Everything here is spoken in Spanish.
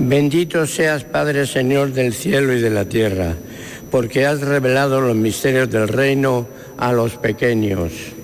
Bendito seas, Padre Señor del cielo y de la tierra, porque has revelado los misterios del reino a los pequeños.